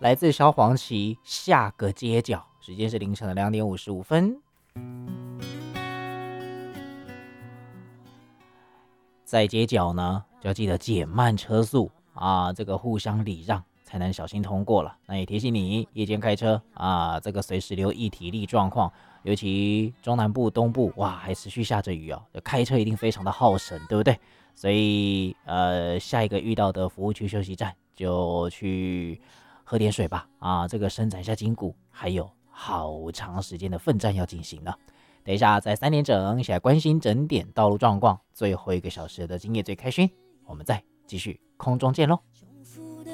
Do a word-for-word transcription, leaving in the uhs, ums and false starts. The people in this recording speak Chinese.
来自萧煌奇下个街角，时间是凌晨的两点五十五分。在街角呢，就要记得减慢车速啊，这个互相礼让才能小心通过了。那也提醒你，夜间开车啊，这个随时留意体力状况，尤其中南部、东部，哇，还持续下着雨哦，开车一定非常的耗神，对不对？所以呃，下一个遇到的服务区休息站就去喝点水吧，啊，这个伸展一下筋骨，还有好长时间的奋战要进行呢。等一下，在三点整一起来关心整点道路状况，最后一个小时的今夜最开心，我们再继续空中见喽。